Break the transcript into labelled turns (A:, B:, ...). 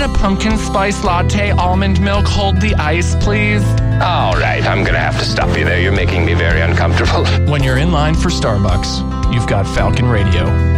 A: a pumpkin spice latte, almond milk, hold the ice, please?
B: All right, I'm going to have to stop you there. You're making me very uncomfortable.
A: When you're in line for Starbucks, you've got Falcon Radio.